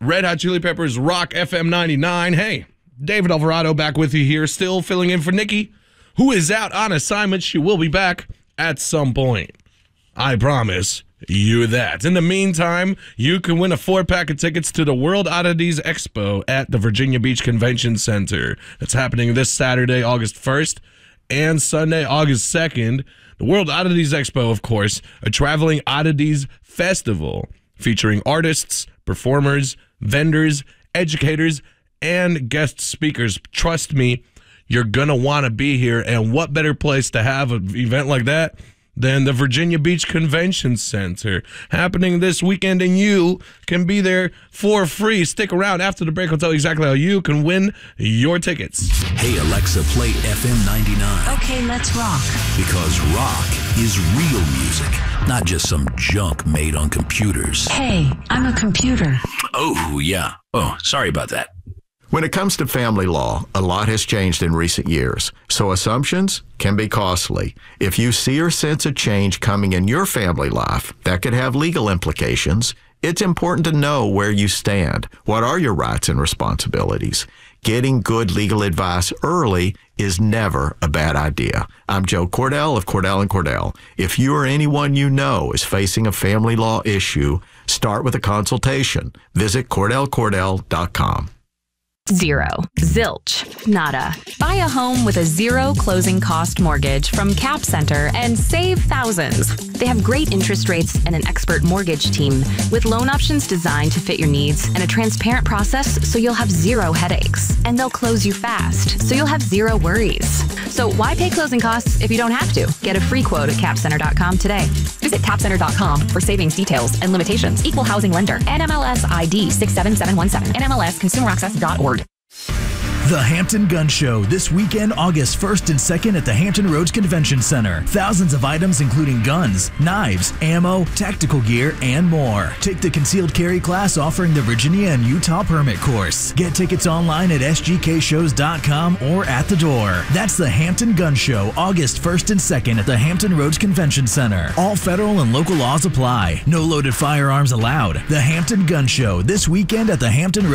Red Hot Chili Peppers Rock FM 99. Hey, David Alvarado back with you here, still filling in for Nikki, who is out on assignment. She will be back at some point. I promise you that. In the meantime, you can win a 4-pack of tickets to the World Oddities Expo at the Virginia Beach Convention Center. It's happening this Saturday, August 1st, and Sunday, August 2nd. The World Oddities Expo, of course, a traveling oddities festival featuring artists, performers, vendors, educators, and guest speakers. Trust me, you're going to want to be here, and what better place to have an event like that than the Virginia Beach Convention Center, happening this weekend, and you can be there for free. Stick around. After the break, I'll tell you exactly how you can win your tickets. Hey, Alexa, play FM 99. Okay, let's rock. Because rock is real music, not just some junk made on computers. Hey, I'm a computer. Oh, yeah. Oh, sorry about that. When it comes to family law, a lot has changed in recent years, so assumptions can be costly. If you see or sense a change coming in your family life that could have legal implications, it's important to know where you stand. What are your rights and responsibilities? Getting good legal advice early is never a bad idea. I'm Joe Cordell of Cordell & Cordell. If you or anyone you know is facing a family law issue, start with a consultation. Visit CordellCordell.com. Zero. Zilch. Nada. Buy a home with a zero closing cost mortgage from Cap Center and save thousands. They have great interest rates and an expert mortgage team with loan options designed to fit your needs and a transparent process so you'll have zero headaches. And they'll close you fast so you'll have zero worries. So why pay closing costs if you don't have to? Get a free quote at capcenter.com today. Visit capcenter.com for savings details and limitations. Equal housing lender. NMLS ID 67717. NMLSconsumeraccess.org. The Hampton Gun Show this weekend, August 1st and 2nd at the Hampton Roads Convention Center. Thousands of items including guns, knives, ammo, tactical gear, and more. Take the concealed carry class offering the Virginia and Utah permit course. Get tickets online at sgkshows.com or at the door. That's the Hampton Gun Show, August 1st and 2nd at the Hampton Roads Convention Center. All federal and local laws apply. No loaded firearms allowed. The Hampton Gun Show this weekend at the Hampton